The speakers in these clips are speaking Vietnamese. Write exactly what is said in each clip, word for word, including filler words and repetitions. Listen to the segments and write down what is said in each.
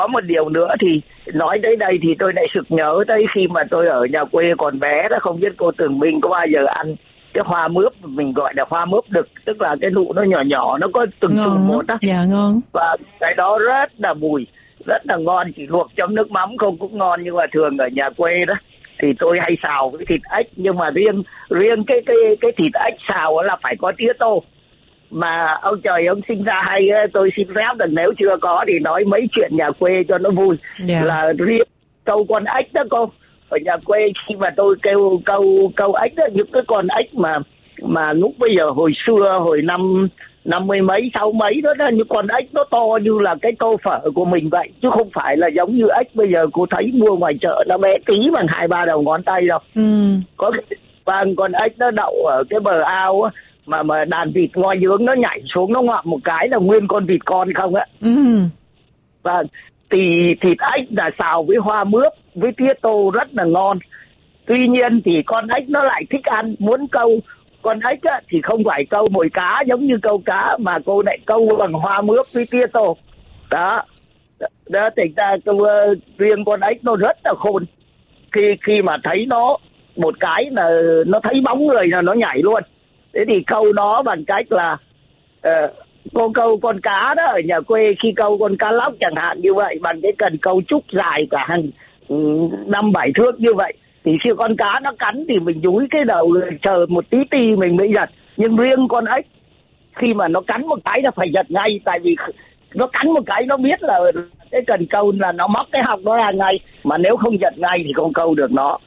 Có một điều nữa thì nói tới đây thì tôi lại sực nhớ tới khi mà tôi ở nhà quê còn bé đó, không biết cô Tường Minh có bao giờ ăn cái hoa mướp, mình gọi là hoa mướp đực, tức là cái nụ nó nhỏ nhỏ, nó có từng chùm một đó. Dạ ngon. Và cái đó rất là mùi, rất là ngon, chỉ luộc trong nước mắm không cũng ngon. Nhưng mà thường ở nhà quê đó thì tôi hay xào với thịt ếch, nhưng mà riêng riêng cái cái cái thịt ếch xào là phải có tía tô. Mà ông trời ông sinh ra hay, tôi xin phép rằng nếu chưa có thì nói mấy chuyện nhà quê cho nó vui. Yeah. Là riêng câu con ếch đó cô, ở nhà quê khi mà tôi kêu câu câu ếch đó, những cái con ếch mà mà lúc bây giờ hồi xưa hồi năm năm mươi mấy sáu mấy đó, đó những con ếch nó to như là cái tô phở của mình vậy, chứ không phải là giống như ếch bây giờ cô thấy mua ngoài chợ nó bé tí bằng hai ba đầu ngón tay đâu. Ừ. Có và con ếch nó đậu ở cái bờ ao á, mà mà đàn vịt ngoi nướng nó nhảy xuống nó ngoạm một cái là nguyên con vịt con không á. Ừ. Và thì thịt ếch là xào với hoa mướp với tía tô rất là ngon. Tuy nhiên thì con ếch nó lại thích ăn, muốn câu con ếch á, thì không phải câu mồi cá giống như câu cá, mà cô lại câu bằng hoa mướp với tía tô. Đó, đó thành ra câu uh, riêng con ếch nó rất là khôn. Khi khi mà thấy nó một cái là nó thấy bóng người là nó nhảy luôn. Thế thì câu nó bằng cách là uh, cô câu con cá đó ở nhà quê, khi câu con cá lóc chẳng hạn như vậy, bằng cái cần câu trúc dài cả hàng năm bảy thước như vậy, thì khi con cá nó cắn thì mình dúi cái đầu chờ một tí ti mình mới giật. Nhưng riêng con ếch khi mà nó cắn một cái là phải giật ngay, tại vì nó cắn một cái nó biết là cái cần câu là nó móc cái họng nó ra ngay, mà nếu không giật ngay thì không câu được nó.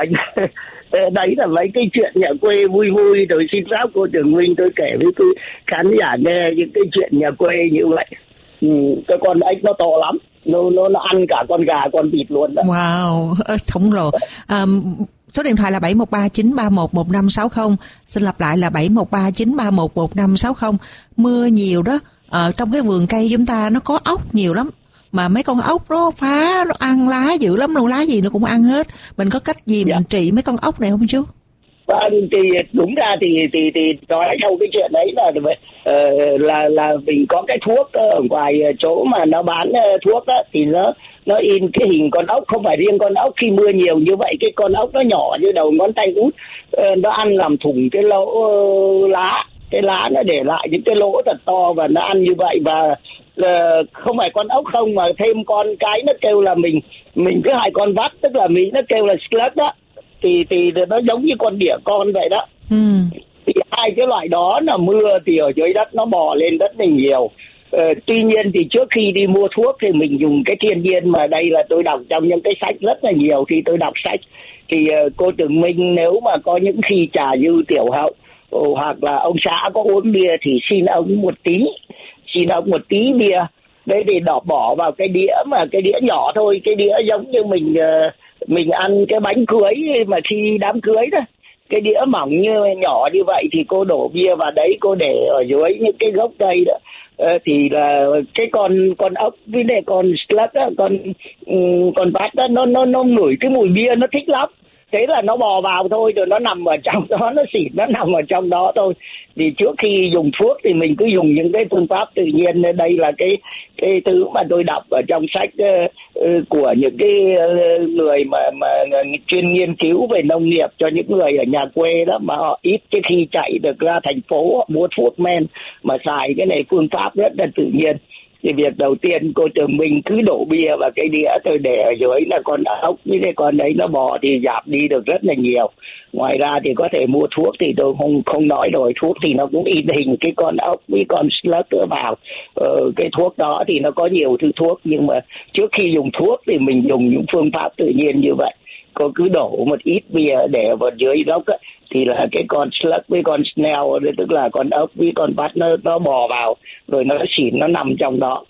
Đấy là mấy cái chuyện nhà quê vui vui. Tôi xin phép cô Tường Minh tôi kể với quý khán giả nghe những cái chuyện nhà quê như vậy. Ừ, cái con ếch nó to lắm, nó nó nó ăn cả con gà con vịt luôn đó. Wow, khổng lồ. Um, số điện thoại là bảy một ba chín ba một một năm sáu không. Xin lặp lại là bảy một ba chín ba một một năm sáu không. Mưa nhiều đó, ở trong cái vườn cây chúng ta nó có ốc nhiều lắm, mà mấy con ốc nó phá, nó ăn lá dữ lắm luôn, lá gì nó cũng ăn hết. Mình có cách gì mình yeah. trị mấy con ốc này không chú? Và thì đúng ra thì thì thì nói sau cái chuyện đấy là uh, là là mình có cái thuốc ở ngoài chỗ mà nó bán uh, thuốc á, thì nó nó in cái hình con ốc, không phải riêng con ốc. Khi mưa nhiều như vậy cái con ốc nó nhỏ như đầu ngón tay út, uh, nó ăn làm thủng cái lỗ uh, lá, cái lá nó để lại những cái lỗ thật to và nó ăn như vậy. Và Uh, không phải con ốc không, mà thêm con cái nó kêu là mình mình cứ hai con vắt, tức là Mỹ nó kêu là slug đó, thì thì nó giống như con đỉa con vậy đó. Ừ. Thì hai cái loại đó là mưa thì ở dưới đất nó bò lên rất là nhiều. Uh, tuy nhiên thì trước khi đi mua thuốc thì mình dùng cái thiên nhiên, mà đây là tôi đọc trong những cái sách rất là nhiều. Khi tôi đọc sách thì uh, cô Tường Minh nếu mà có những khi trà dư tiểu hậu uh, hoặc là ông xã có uống bia thì xin ông một tí xin ông một tí bia đấy, để đỏ bỏ vào cái đĩa, mà cái đĩa nhỏ thôi, cái đĩa giống như mình uh, mình ăn cái bánh cưới mà khi đám cưới đó, cái đĩa mỏng như nhỏ như vậy thì cô đổ bia vào đấy, cô để ở dưới những cái gốc cây đó. Uh, thì là cái con con ốc với lại con slug đó, con um, con vắt đó, nó nó nó ngửi cái mùi bia nó thích lắm. Thế là nó bò vào thôi, rồi nó nằm ở trong đó, nó xỉn, nó nằm ở trong đó thôi. Thì trước khi dùng thuốc thì mình cứ dùng những cái phương pháp tự nhiên. Đây là cái cái thứ mà tôi đọc ở trong sách uh, uh, của những cái uh, người mà mà chuyên nghiên cứu về nông nghiệp cho những người ở nhà quê đó, mà họ ít cái khi chạy được ra thành phố họ mua thuốc men, mà xài cái này phương pháp rất là tự nhiên. Thì việc đầu tiên cô Tường Minh cứ đổ bia vào cái đĩa, tôi để ở dưới là con ốc với cái con đấy nó bò thì giảm đi được rất là nhiều. Ngoài ra thì có thể mua thuốc, thì tôi không không nói rồi, thuốc thì nó cũng in hình cái con ốc với con slug vào. Ờ, cái thuốc đó thì nó có nhiều thứ thuốc, nhưng mà trước khi dùng thuốc thì mình dùng những phương pháp tự nhiên như vậy. Cô cứ đổ một ít bia để vào dưới gốc ấy, thì là cái con slug với con snail, tức là con ốc với con vắt nó, nó bò vào, rồi nó xỉn, nó nằm trong đó.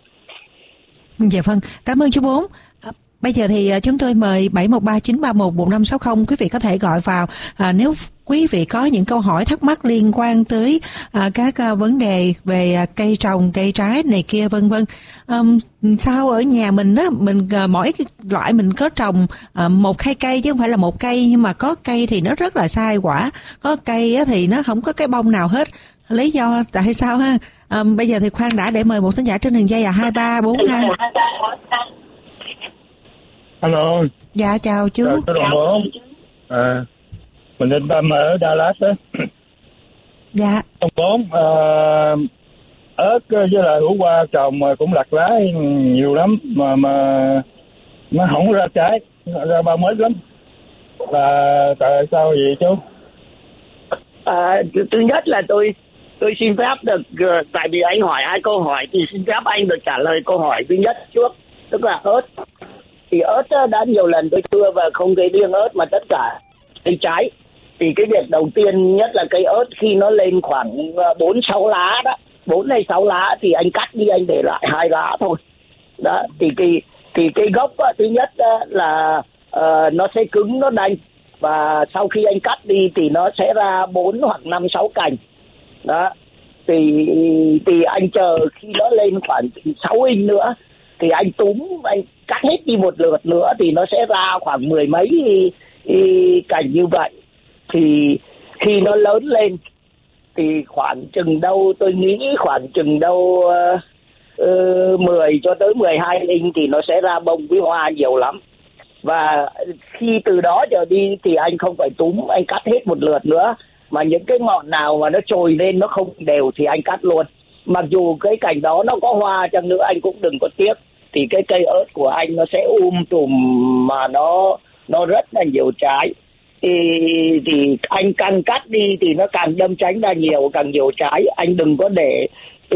Dạ vâng, cảm ơn chú Bốn. À, bây giờ thì chúng tôi mời bảy một ba chín ba một một năm sáu không, quý vị có thể gọi vào à, nếu quý vị có những câu hỏi thắc mắc liên quan tới à, các à, vấn đề về à, cây trồng, cây trái này kia vân vân. À, sao ở nhà mình á, mình à, mỗi loại mình có trồng à, một hai cây chứ không phải là một cây, nhưng mà có cây thì nó rất là sai quả, có cây á, thì nó không có cái bông nào hết. Lý do tại sao ha? À, bây giờ thì khoan đã, để mời một thính giả trên đường dây à hai ba bốn hai. Alo. Dạ chào chú. Chào, chào đồng bốn. À, mình Định Tâm ở Dallas đó. Dạ. Đồng bốn, à, ớt với lại hũ qua trồng cũng lặt lá nhiều lắm mà mà nó không ra trái, ra bao mới lắm. Là tại sao vậy chú? À, thứ nhất là tôi tôi xin phép được, tại vì anh hỏi hai câu hỏi thì xin phép anh được trả lời câu hỏi thứ nhất trước, tức là ớt. Thì ớt đã nhiều lần tôi thưa và không cái riêng ớt mà tất cả cây trái. Thì cái việc đầu tiên nhất là cây ớt khi nó lên khoảng bốn sáu lá đó, bốn hay sáu lá thì anh cắt đi, anh để lại hai lá thôi. Đó, thì cái thì cây gốc đó, thứ nhất đó là uh, nó sẽ cứng, nó đanh, và sau khi anh cắt đi thì nó sẽ ra bốn hoặc năm sáu cành. Đó, thì thì anh chờ khi nó lên khoảng sáu inch nữa thì anh túm, anh cắt hết đi một lượt nữa thì nó sẽ ra khoảng mười mấy cành như vậy. Thì khi nó lớn lên thì khoảng chừng đâu, tôi nghĩ khoảng chừng đâu uh, uh, mười cho tới mười hai inch thì nó sẽ ra bông với hoa nhiều lắm. Và khi từ đó trở đi thì anh không phải túm, anh cắt hết một lượt nữa, mà những cái ngọn nào mà nó trồi lên nó không đều thì anh cắt luôn. Mặc dù cái cành đó nó có hoa chăng nữa anh cũng đừng có tiếc, thì cái cây ớt của anh nó sẽ um tùm mà nó nó rất là nhiều trái. Thì, thì anh càng cắt đi thì nó càng đâm tránh ra nhiều, càng nhiều trái. Anh đừng có để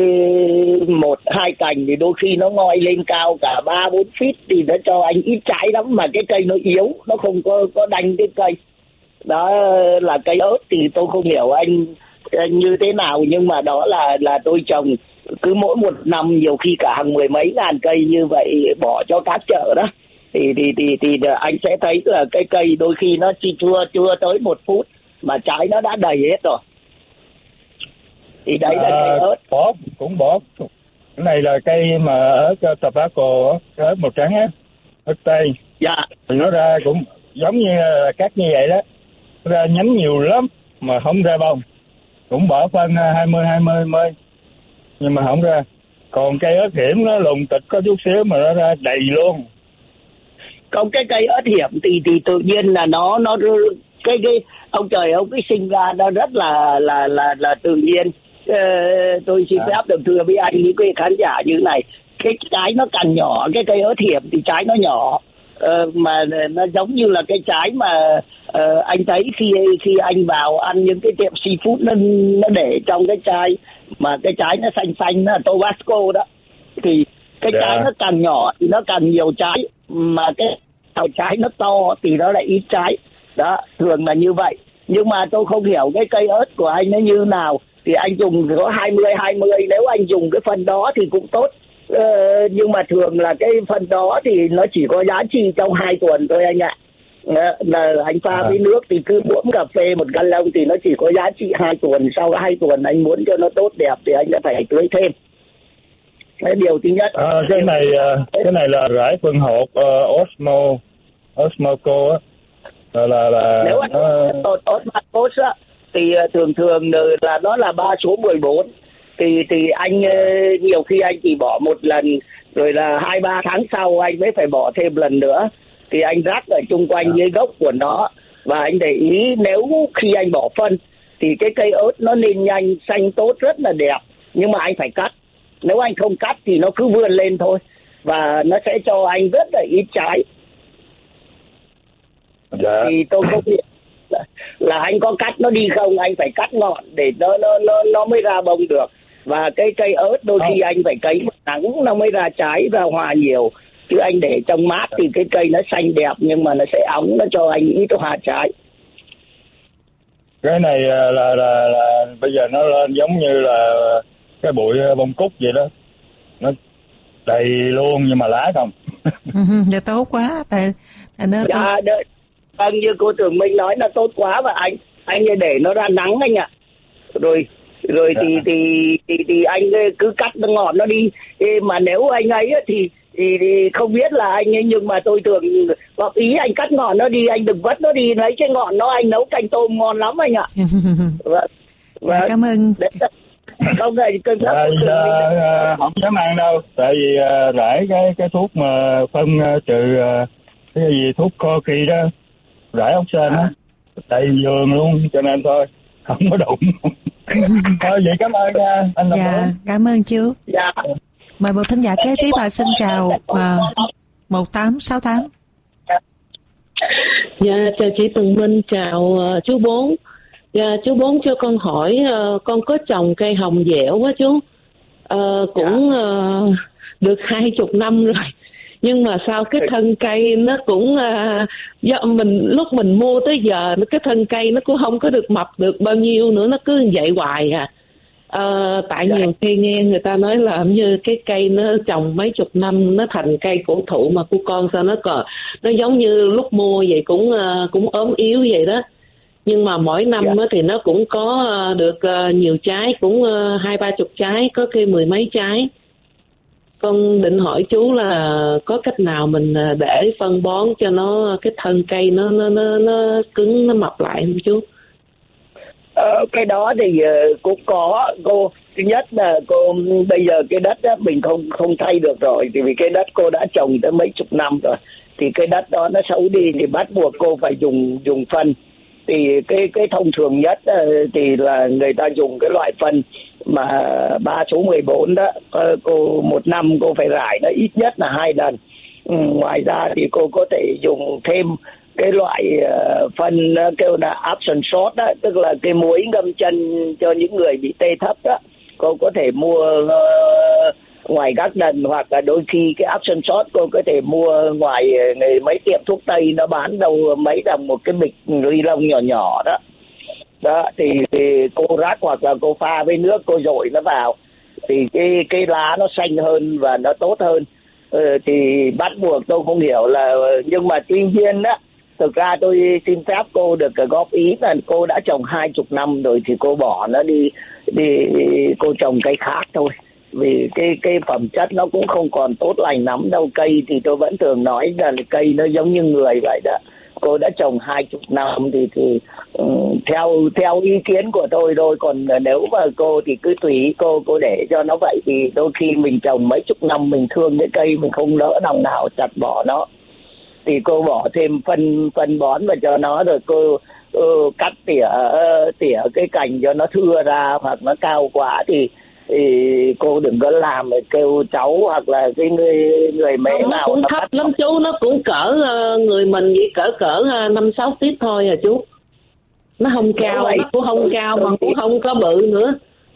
một hai cành thì đôi khi nó ngoi lên cao cả ba bốn feet thì nó cho anh ít trái lắm, mà cái cây nó yếu, nó không có có đanh cái cây. Đó là cây ớt. Thì tôi không hiểu anh, anh như thế nào, nhưng mà đó là là tôi trồng cứ mỗi một năm nhiều khi cả hàng mười mấy ngàn cây như vậy bỏ cho các chợ đó. Thì thì thì thì anh sẽ thấy là cái cây đôi khi nó chỉ chưa chưa tới một phút mà trái nó đã đầy hết rồi. Thì đấy là à, cây ớt. Bỏ cũng bỏ. Cái này là cây mà ớt tobacco, ớt màu trắng á, ớt tây. Dạ. Thì nó ra cũng giống như là cắt như vậy đó, ra nhánh nhiều lắm mà không ra bông. Cũng bỏ phân hai mươi hai mươi mươi nhưng mà không ra. Còn cây ớt hiểm nó lùng tịch có chút xíu mà nó ra đầy luôn. Còn cái cây ớt hiểm thì thì tự nhiên là nó nó cái cái ông trời ông cái sinh ra nó rất là là là là tự nhiên. Ờ, tôi xin phép được thưa với anh những cái khán giả như này, cái trái nó càng nhỏ, cái cây ớt hiểm thì trái nó nhỏ, ờ, mà nó giống như là cái trái mà ờ, anh thấy khi khi anh vào ăn những cái tiệm seafood nó nó để trong cái chai mà cái trái nó xanh xanh, nó là Tabasco đó, thì cái yeah. trái nó càng nhỏ thì nó càng nhiều trái, mà cái trái nó to thì nó lại ít trái. Đó, thường là như vậy. Nhưng mà tôi không hiểu cái cây ớt của anh nó như nào, thì anh dùng có hai mươi hai mươi, nếu anh dùng cái phần đó thì cũng tốt. Ờ, nhưng mà thường là cái phần đó thì nó chỉ có giá trị trong hai tuần thôi anh ạ. Ờ, là anh pha à. với nước thì cứ muỗng cà phê một gallon lông thì nó chỉ có giá trị hai tuần. Sau hai tuần anh muốn cho nó tốt đẹp thì anh sẽ phải tưới thêm. Cái điều thứ nhất. À, cái này cái này là rải phân hột uh, Osmo Osmoco á, là là, là nếu anh uh... Osmoco á thì thường thường là nó là ba số mười bốn, thì thì anh nhiều khi anh chỉ bỏ một lần rồi là hai ba tháng sau anh mới phải bỏ thêm lần nữa, thì anh rắc ở chung quanh dưới gốc của nó. Và anh để ý nếu khi anh bỏ phân thì cái cây ớt nó lên nhanh, xanh tốt, rất là đẹp, nhưng mà anh phải cắt. Nếu anh không cắt thì nó cứ vươn lên thôi, và nó sẽ cho anh rất là ít trái. Dạ. Thì tôi không biết là, là anh có cắt nó đi không, anh phải cắt ngọn để nó nó nó nó mới ra bông được. Và cái cây ớt đôi khi anh phải cấy nắng nó mới ra trái, ra hoa nhiều, chứ anh để trong mát thì cái cây nó xanh đẹp nhưng mà nó sẽ óng, nó cho anh ít hoa trái. Cái này là là, là, là bây giờ nó lên giống như là cái bụi bông cúc vậy đó, nó đầy luôn nhưng mà lá không. Dạ tốt quá, tại nó dạ, đợi, vâng, như cô Tường Minh nói nó tốt quá, và anh anh để nó ra nắng anh ạ. Rồi rồi dạ. thì, thì thì thì anh cứ cắt nó ngọn nó đi. Mà nếu anh ấy thì thì, thì không biết là anh ấy, nhưng mà tôi thường góp ý anh cắt ngọn nó đi, anh đừng vất nó đi, lấy cái ngọn nó anh nấu canh tôm ngon lắm anh ạ. Vâng. Dạ, cảm ơn. Đấy, không này cơn à, à, không dám ăn đâu, tại vì à, rải cái cái thuốc mà phân uh, trừ uh, cái gì thuốc co kỳ đó, rải ốc sên á, đầy vườn luôn, cho nên thôi không có đụng. Thôi vậy cảm ơn nha anh. Dạ, cảm ơn chú. Dạ. Mời một thính giả kế tiếp và xin chào à, một tám sáu tám. Dạ, chào chị Tường Minh, chào uh, chú Bốn. Dạ, chú Bốn cho con hỏi, uh, con có trồng cây hồng dẻo quá chú. Uh, cũng uh, được hai chục năm rồi. Nhưng mà sao cái thân cây nó cũng uh, do mình lúc mình mua tới giờ cái thân cây nó cũng không có được mập được bao nhiêu nữa, nó cứ vậy hoài à. Uh, tại nhiều khi nghe người ta nói là như cái cây nó trồng mấy chục năm nó thành cây cổ thụ, mà của con sao nó còn nó giống như lúc mua vậy, cũng uh, cũng ốm yếu vậy đó. Nhưng mà mỗi năm yeah. thì nó cũng có uh, được uh, nhiều trái, cũng uh, hai ba chục trái, có khi mười mấy trái. Con định hỏi chú là có cách nào mình để phân bón cho nó cái thân cây nó nó nó, nó cứng, nó mập lại không chú? Ờ, cái đó thì uh, cũng có cô. Thứ nhất là cô bây giờ cái đất đó, mình không không thay được rồi, thì vì cái đất cô đã trồng tới mấy chục năm rồi, thì cái đất đó nó xấu đi thì bắt buộc cô phải dùng dùng phân. Thì cái cái thông thường nhất uh, thì là người ta dùng cái loại phân mà ba số mười bốn đó, uh, cô một năm cô phải rải nó ít nhất là hai lần. Ừ, ngoài ra thì cô có thể dùng thêm cái loại uh, phân uh, kêu là Epsom salt đó, tức là cái muối ngâm chân cho những người bị tê thấp đó. Cô có thể mua uh, ngoài các đần, hoặc là đôi khi cái Epsom salt cô có thể mua ngoài uh, mấy tiệm thuốc tây nó bán đâu mấy đồng một cái bịch ni lông nhỏ nhỏ đó. Đó thì, thì cô rắc hoặc là cô pha với nước, cô dội nó vào thì cái cái lá nó xanh hơn và nó tốt hơn. Ừ, thì bắt buộc tôi không hiểu là, nhưng mà tuy nhiên đó, thực ra tôi xin phép cô được góp ý là cô đã trồng hai chục năm rồi thì cô bỏ nó đi đi cô trồng cây khác thôi, vì cái cái phẩm chất nó cũng không còn tốt lành lắm đâu. Cây thì tôi vẫn thường nói là cây nó giống như người vậy đó. Cô đã trồng hai chục năm thì thì um, theo theo ý kiến của tôi thôi, còn nếu mà cô thì cứ tùy ý cô cô để cho nó vậy, thì đôi khi mình trồng mấy chục năm mình thương cái cây, mình không nỡ đồng nào chặt bỏ nó, thì cô bỏ thêm phân phân bón vào cho nó, rồi cô uh, cắt tỉa uh, tỉa cái cành cho nó thưa ra, hoặc nó cao quá thì thì cô đừng có làm kêu cháu hoặc là cái người người mẹ không, nào nó cũng nó thấp bắt... lắm chú, nó cũng cỡ uh, người mình chỉ cỡ cỡ năm sáu tiết thôi à chú, nó không cao, vậy, nó cũng không cao mà cũng không có bự nữa.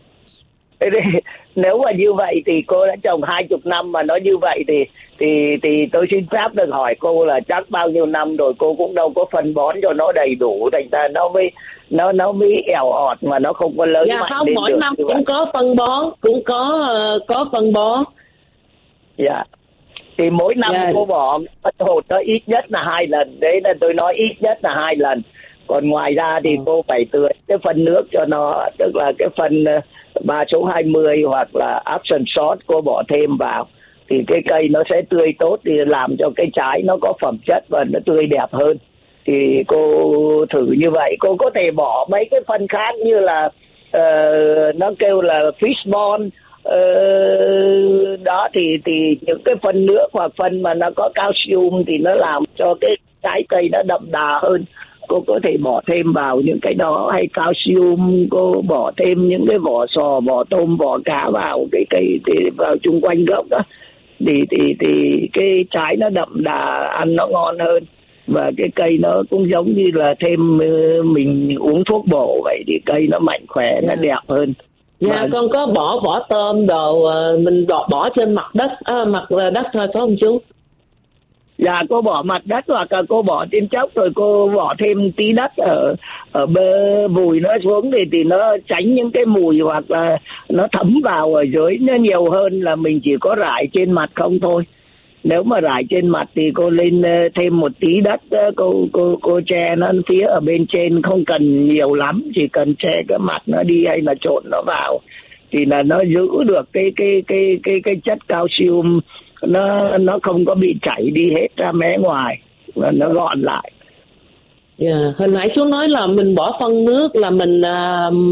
Nếu mà như vậy thì cô đã trồng hai chục năm mà nó như vậy thì thì thì tôi xin phép được hỏi cô là chắc bao nhiêu năm rồi cô cũng đâu có phân bón cho nó đầy đủ, thành ra nó mới nó nó mới ẻo ọt mà nó không có lớn dạ, mạnh không, lên mỗi được. năm cũng có phân bón, cũng có uh, có phân bón. Dạ. Thì mỗi năm yeah. cô bỏ hột nó ít nhất là hai lần, đấy là tôi nói ít nhất là hai lần. Còn ngoài ra thì ừ. cô phải tưới cái phân nước cho nó, tức là cái phân ba số hai mươi hoặc là Epsom salt cô bỏ thêm vào thì cái cây nó sẽ tươi tốt, thì làm cho cái trái nó có phẩm chất và nó tươi đẹp hơn. Thì cô thử như vậy. Cô có thể bỏ mấy cái phân khác như là uh, nó kêu là fishbone uh, đó, thì thì những cái phân nước hoặc phân mà nó có calcium thì nó làm cho cái trái cây nó đậm đà hơn. Cô có thể bỏ thêm vào những cái đó, hay calcium cô bỏ thêm những cái vỏ sò, vỏ tôm, vỏ cá vào cái cây thì vào chung quanh gốc đó, thì thì thì cái trái nó đậm đà, ăn nó ngon hơn, và cái cây nó cũng giống như là thêm mình uống thuốc bổ vậy, thì cây nó mạnh khỏe, nó đẹp hơn. Dạ, và... con có bỏ vỏ tôm đồ mình bỏ, bỏ trên mặt đất à, mặt đất thôi phải không chú? Dạ, cô bỏ mặt đất hoặc là cô bỏ trên chốc, rồi cô bỏ thêm tí đất ở ở bơ vùi nó xuống thì thì nó tránh những cái mùi, hoặc là nó thấm vào ở dưới nó nhiều hơn là mình chỉ có rải trên mặt không thôi. Nếu mà rải trên mặt thì cô lên thêm một tí đất, cô cô cô che nó phía ở bên trên, không cần nhiều lắm, chỉ cần che cái mặt nó đi hay là trộn nó vào thì là nó giữ được cái cái cái cái cái chất calcium, nó nó không có bị chảy đi hết ra mé ngoài và nó gọn lại. Dạ, yeah. Hồi nãy chú nói là mình bỏ phân nước là mình uh,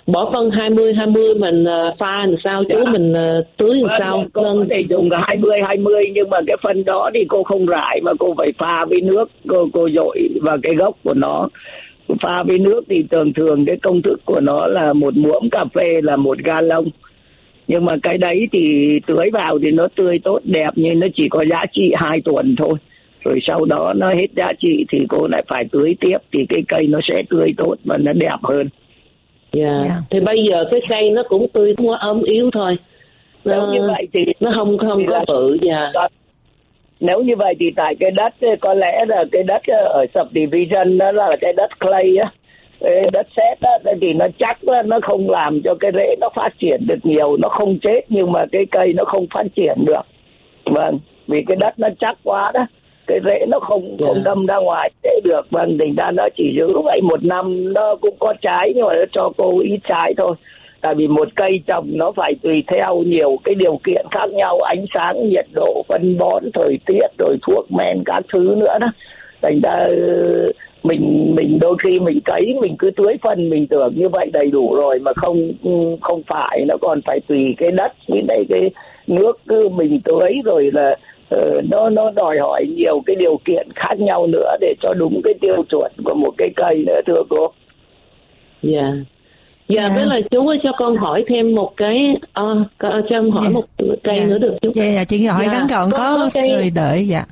bỏ phân hai mươi hai mươi mình uh, pha làm sao chú, dạ. mình uh, tưới làm sao? Cô có thể dùng hai mươi hai mươi, nhưng mà cái phân đó thì cô không rải mà cô phải pha với nước, cô cô dội vào cái gốc của nó. Pha với nước thì thường thường cái công thức của nó là một muỗng cà phê là một gallon. Nhưng mà cái đấy thì tưới vào thì nó tươi tốt đẹp, nhưng nó chỉ có giá trị hai tuần thôi. Rồi sau đó nó hết giá trị thì cô lại phải tưới tiếp, thì cái cây nó sẽ tươi tốt và nó đẹp hơn. Dạ. Yeah. Yeah. Thì bây giờ cái cây nó cũng tươi, nó ốm yếu thôi. Nếu uh, như vậy thì nó không không có là, bự. Dạ. Yeah. Nếu như vậy thì tại cái đất có lẽ là cái đất ở subdivision đó là cái đất clay á, cái đất sét á, thì nó chắc đó, nó không làm cho cái rễ nó phát triển được nhiều, nó không chết nhưng mà cái cây nó không phát triển được. Vâng, vì cái đất nó chắc quá đó, cái rễ nó không yeah. không đâm ra ngoài để được. Vâng, thành ra nó chỉ giữ vậy một năm nó cũng có trái, nhưng mà nó cho cô ít trái thôi. Tại vì một cây trồng nó phải tùy theo nhiều cái điều kiện khác nhau, ánh sáng, nhiệt độ, phân bón, thời tiết, rồi thuốc men các thứ nữa đó. Thành ra mình mình đôi khi mình cấy mình cứ tưới phân mình tưởng như vậy đầy đủ rồi, mà không không phải, nó còn phải tùy cái đất với lại cái nước cứ mình tưới, rồi là uh, nó nó đòi hỏi nhiều cái điều kiện khác nhau nữa để cho đúng cái tiêu chuẩn của một cái cây nữa, thưa cô. Dạ. Yeah. Dạ, yeah. Với là chú ơi, cho con hỏi thêm một cái, uh, cho con hỏi yeah. một cây yeah. nữa được chú? Dạ, yeah, yeah. Chị hỏi yeah. ngắn gọn, có, có cây... người đợi. Dạ.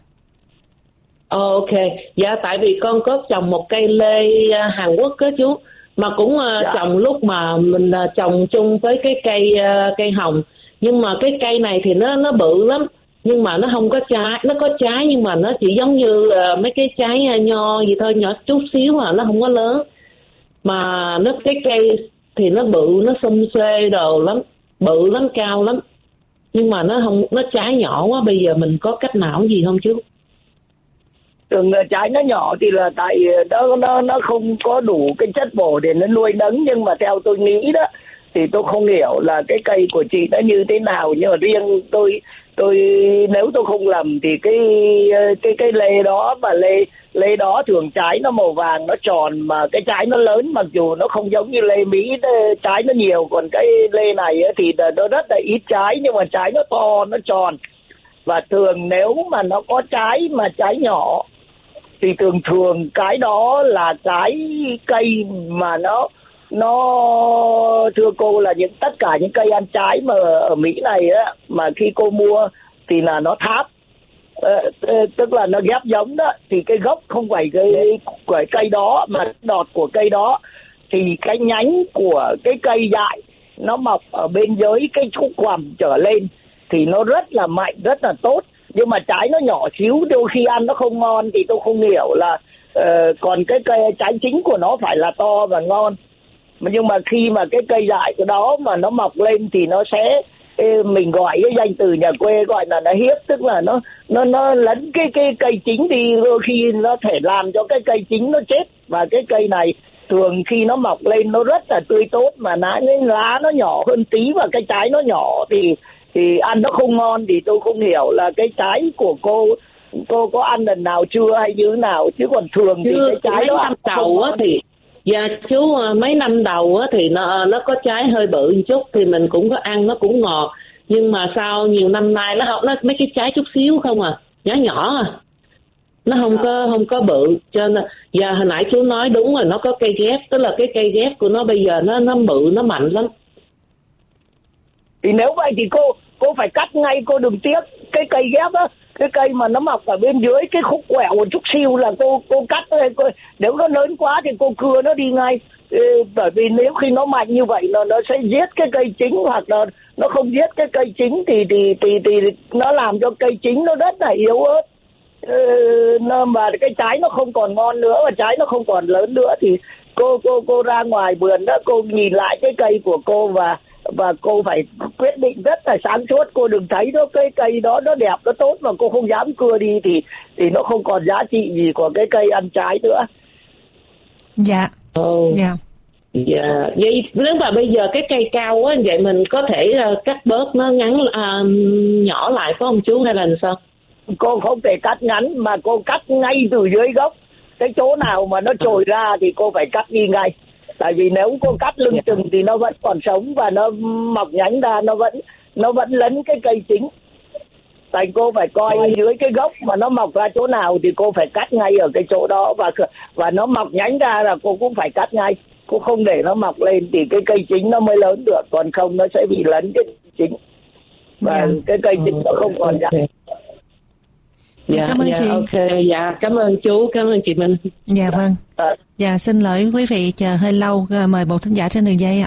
Ok, dạ tại vì con có trồng một cây lê Hàn Quốc đó chú, mà cũng uh, dạ. trồng lúc mà mình uh, trồng chung với cái cây uh, cây hồng, nhưng mà cái cây này thì nó nó bự lắm, nhưng mà nó không có trái, nó có trái nhưng mà nó chỉ giống như uh, mấy cái trái uh, nho gì thôi, nhỏ chút xíu mà nó không có lớn, mà nó cái cây thì nó bự, nó xum xuê đồ lắm, bự lắm, cao lắm, nhưng mà nó không, nó trái nhỏ quá. Bây giờ mình có cách nào gì không chú? Thường trái nó nhỏ thì là tại nó nó nó không có đủ cái chất bổ để nó nuôi nấng, nhưng mà theo tôi nghĩ đó thì tôi không hiểu là cái cây của chị nó như thế nào, nhưng mà riêng tôi tôi nếu tôi không lầm thì cái cái cái lê đó, mà lê lê đó thường trái nó màu vàng, nó tròn, mà cái trái nó lớn, mặc dù nó không giống như lê Mỹ trái nó nhiều, còn cái lê này thì nó rất là ít trái, nhưng mà trái nó to, nó tròn. Và thường nếu mà nó có trái mà trái nhỏ thì thường thường cái đó là cái cây mà nó nó thưa cô là những tất cả những cây ăn trái mà ở Mỹ này á, mà khi cô mua thì là nó tháp, ờ, tức là nó ghép giống đó, thì cái gốc không phải cái của cây đó mà đọt của cây đó, thì cái nhánh của cái cây dại nó mọc ở bên dưới cái trúc quằm trở lên thì nó rất là mạnh, rất là tốt. Nhưng mà trái nó nhỏ xíu, đôi khi ăn nó không ngon, thì tôi không hiểu là uh, còn cái cây trái chính của nó phải là to và ngon. Nhưng mà khi mà cái cây dại cái đó mà nó mọc lên thì nó sẽ, mình gọi cái danh từ nhà quê gọi là nó hiếp, tức là nó nó nó lấn cái cái cây chính đi, đôi khi nó thể làm cho cái cây chính nó chết. Và cái cây này thường khi nó mọc lên nó rất là tươi tốt, mà lá lá nó nhỏ hơn tí và cái trái nó nhỏ thì thì ăn nó không ngon. Thì tôi không hiểu là cái trái của cô cô có ăn lần nào chưa hay như thế nào, chứ còn thường thì chưa, cái trái đó ăn đầu á thì dạ chú, mấy năm đầu á thì nó nó có trái hơi bự một chút thì mình cũng có ăn, nó cũng ngọt, nhưng mà sau nhiều năm nay nó không, nó mấy cái trái chút xíu không à, nhỏ nhỏ à, nó không có không có bự. Cho nên giờ hồi nãy chú nói đúng rồi, nó có cây ghép, tức là cái cây ghép của nó bây giờ nó nó bự, nó mạnh lắm. Thì nếu vậy thì cô cô phải cắt ngay, cô đừng tiếc cái cây ghép á, cái cây mà nó mọc ở bên dưới cái khúc quẹo một chút xíu là cô cô cắt thôi. Cô, nếu nó lớn quá thì cô cưa nó đi ngay, ừ, bởi vì nếu khi nó mạnh như vậy nó nó sẽ giết cái cây chính, hoặc là nó không giết cái cây chính thì thì thì thì nó làm cho cây chính nó rất là yếu ớt, ừ, nó mà cái trái nó không còn ngon nữa và trái nó không còn lớn nữa. Thì cô cô cô ra ngoài vườn đó, cô nhìn lại cái cây của cô và và cô phải quyết định rất là sáng suốt. Cô đừng thấy đó cái cây đó nó đẹp, nó tốt mà cô không dám cưa đi thì thì nó không còn giá trị gì của cái cây ăn trái nữa. Dạ. Ồ. Dạ. Dạ. Vậy nếu mà bây giờ cái cây cao quá vậy mình có thể uh, cắt bớt nó ngắn, uh, nhỏ lại phải không chú, hay là sao? Cô không thể cắt ngắn mà cô cắt ngay từ dưới gốc. Cái chỗ nào mà nó trồi ra thì cô phải cắt đi ngay. Tại vì nếu cô cắt lưng chừng thì nó vẫn còn sống và nó mọc nhánh ra, nó vẫn nó vẫn lấn cái cây chính. Tại cô phải coi dưới cái gốc mà nó mọc ra chỗ nào thì cô phải cắt ngay ở cái chỗ đó, và và nó mọc nhánh ra là cô cũng phải cắt ngay. Cô không để nó mọc lên thì cái cây chính nó mới lớn được, còn không nó sẽ bị lấn cái chính và yeah. cái cây chính nó không còn ra. Dạ, cảm ơn dạ, chị. Ok, dạ, cảm ơn chú, cảm ơn chị Minh. Dạ vâng. À. Dạ, xin lỗi quý vị chờ hơi lâu, mời một thính giả trên đường dây ạ.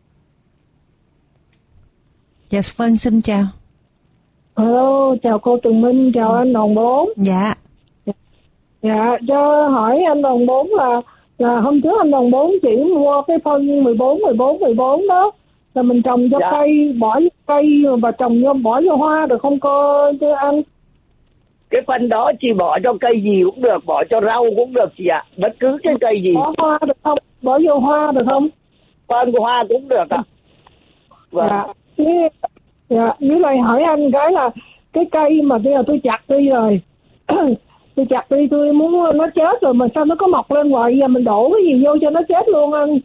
Dạ vâng, xin chào. Hello, chào cô Tường Minh, chào anh Đồng Bốn. Dạ. Dạ, cho hỏi anh Đồng Bốn là là hôm trước anh Đồng Bốn chỉ mua cái phân mười bốn mười bốn mười bốn đó, là mình trồng cho dạ. cây, bỏ vô cây và trồng vô bỏ vô hoa được không cô chứ anh? Cái phân đó chị bỏ cho cây gì cũng được, bỏ cho rau cũng được chị ạ, bất cứ cái cây gì. Bỏ hoa được không? Bỏ vô hoa được không? Phân của hoa cũng được ạ. Vâng. Dạ. Với, dạ, với lại hỏi anh cái là cái cây mà bây giờ tôi chặt đi rồi, tôi chặt đi tôi muốn nó chết rồi mà sao nó có mọc lên hoài, giờ mình đổ cái gì vô cho nó chết luôn anh?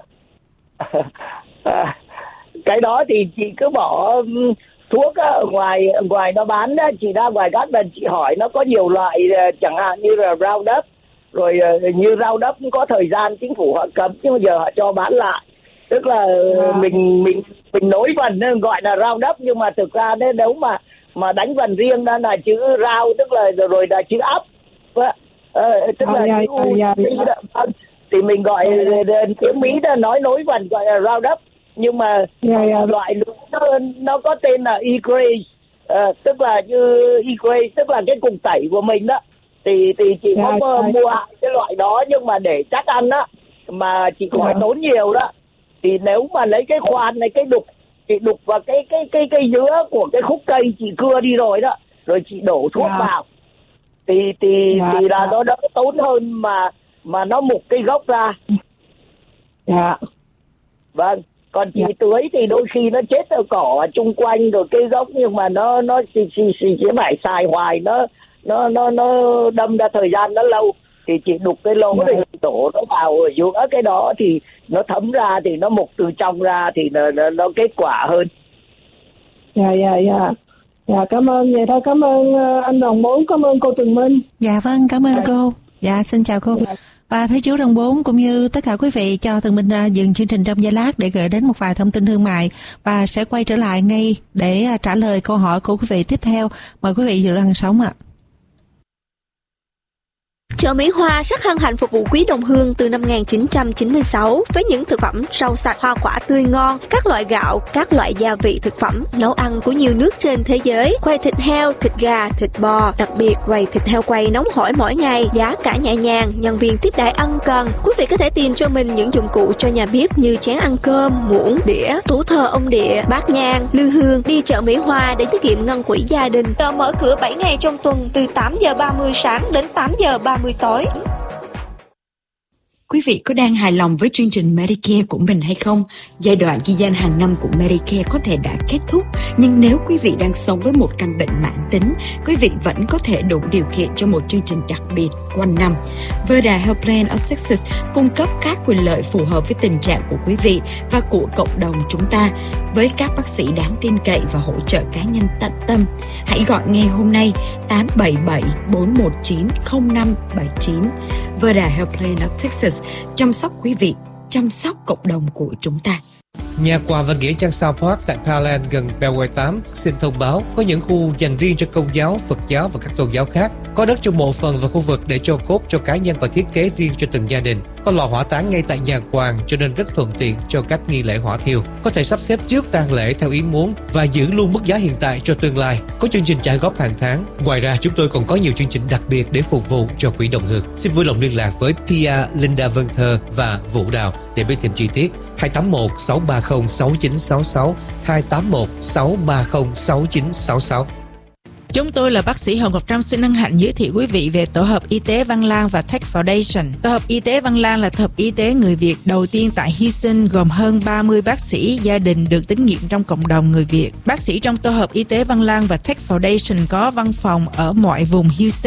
À, cái đó thì chị cứ bỏ thuốc á, ở ngoài ở ngoài nó bán á, chị ra ngoài các lần chị hỏi nó có nhiều loại, chẳng hạn như là Roundup, rồi như Roundup cũng có thời gian chính phủ họ cấm nhưng mà giờ họ cho bán lại, tức là à. mình mình mình nối vần nên gọi là Roundup, nhưng mà thực ra nếu nếu mà mà đánh vần riêng đó là chữ rau, tức là rồi là chữ ấp, à, tức là à, chữ dạ, u, dạ, dạ. thì mình gọi tiếng Mỹ đó nói nối vần gọi là Roundup, nhưng mà dạ, dạ. loại nó, nó có tên là E-Grace, à, tức là như E-Grace tức là cái cục tẩy của mình đó, thì thì chị dạ, có dạ. mua cái loại đó, nhưng mà để chắc ăn á mà chị cũng phải tốn nhiều đó, thì nếu mà lấy cái khoan này, cái đục chị đục vào cái cái cái cây dứa của cái khúc cây chị cưa đi rồi đó, rồi chị đổ thuốc yeah. vào thì thì yeah. thì là nó đỡ tốn hơn mà mà nó mục cái gốc ra. Dạ. Yeah. Vâng, còn chị yeah. tưới thì đôi khi nó chết ở cỏ ở chung quanh rồi cây gốc, nhưng mà nó nó chỉ chỉ chỉ phải xài hoài, nó nó nó nó đâm ra thời gian nó lâu, thì chị đục cái lỗ yeah. để đổ nó vào ở giữa cái đó thì nó thấm ra, thì nó mục từ trong ra thì nó, nó, nó kết quả hơn. Dạ dạ dạ. Dạ cảm ơn, vậy thôi cảm ơn anh Đồng Bốn, cảm ơn cô Tường Minh. Dạ vâng, cảm ơn dạ. cô. Dạ xin chào cô. Dạ. Và thưa chú Đồng Bốn cũng như tất cả quý vị, cho Tường Minh dừng chương trình trong giây lát để gửi đến một vài thông tin thương mại và sẽ quay trở lại ngay để trả lời câu hỏi của quý vị tiếp theo. Mời quý vị dự lắng sống ạ. Chợ Mỹ Hoa rất hân hạnh phục vụ quý đồng hương từ năm một nghìn chín trăm chín mươi sáu với những thực phẩm rau sạch, hoa quả tươi ngon, các loại gạo, các loại gia vị thực phẩm, nấu ăn của nhiều nước trên thế giới, quầy thịt heo, thịt gà, thịt bò, đặc biệt quầy thịt heo quay nóng hổi mỗi ngày, giá cả nhẹ nhàng, nhân viên tiếp đãi ân cần. Quý vị có thể tìm cho mình những dụng cụ cho nhà bếp như chén ăn cơm, muỗng, đĩa, tủ thờ ông địa, bát nhang, lư hương. Đi chợ Mỹ Hoa để tiết kiệm ngân quỹ gia đình. Chợ mở cửa bảy ngày trong tuần từ tám giờ ba mươi sáng đến tám giờ ba mươi tối. Quý vị có đang hài lòng với chương trình Medicare của mình hay không? Giai đoạn ghi danh hàng năm của Medicare có thể đã kết thúc, nhưng nếu quý vị đang sống với một căn bệnh mãn tính, quý vị vẫn có thể đủ điều kiện cho một chương trình đặc biệt quanh năm. Verda Health Plan of Texas cung cấp các quyền lợi phù hợp với tình trạng của quý vị và của cộng đồng chúng ta, với các bác sĩ đáng tin cậy và hỗ trợ cá nhân tận tâm. Hãy gọi ngay hôm nay tám bảy bảy bốn một chín không năm bảy chín. Verda Health Plan of Texas, chăm sóc quý vị, chăm sóc cộng đồng của chúng ta. Nhà quà và nghĩa trang South Park tại Pearland gần Beltway tám xin thông báo có những khu dành riêng cho Công giáo, Phật giáo và các tôn giáo khác. Có đất cho mộ phần và khu vực để cho cốt cho cá nhân và thiết kế riêng cho từng gia đình. Có lò hỏa táng ngay tại nhà quàng cho nên rất thuận tiện cho các nghi lễ hỏa thiêu. Có thể sắp xếp trước tang lễ theo ý muốn và giữ luôn mức giá hiện tại cho tương lai. Có chương trình trả góp hàng tháng. Ngoài ra chúng tôi còn có nhiều chương trình đặc biệt để phục vụ cho quỹ đồng hương. Xin vui lòng liên lạc với Pia, Linda Vân Thơ và Vũ Đào để biết thêm chi tiết. hai tám một sáu ba không sáu chín sáu sáu hai tám một sáu ba không sáu chín sáu sáu. Chúng tôi là bác sĩ Hồng Ngọc Trâm xin hân hạnh giới thiệu quý vị về Tổ hợp Y tế Văn Lang và Tech Foundation. Tổ hợp Y tế Văn Lang là tổ hợp y tế người Việt đầu tiên tại Houston, gồm hơn ba mươi bác sĩ gia đình được tín nhiệm trong cộng đồng người Việt. Bác sĩ trong Tổ hợp Y tế Văn Lang và Tech Foundation có văn phòng ở mọi vùng Houston.